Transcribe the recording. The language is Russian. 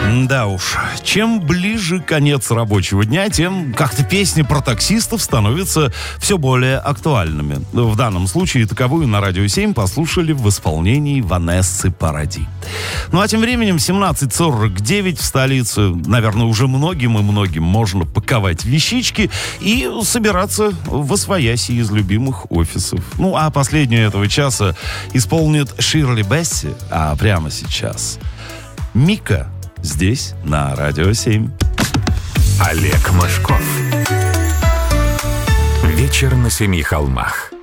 Да уж, чем ближе конец рабочего дня, тем как-то песни про таксистов становятся все более актуальными. В данном случае таковую на Радио 7 послушали в исполнении Ванессы Паради. Ну а тем временем 17:49 в столице. Наверное, уже многим и многим можно паковать вещички и собираться восвояси из любимых офисов. Ну а последнюю этого часа исполнит Ширли Бесси, а прямо сейчас Мика. Здесь, на Радио 7. Олег Мошков. Вечер на 7 холмах.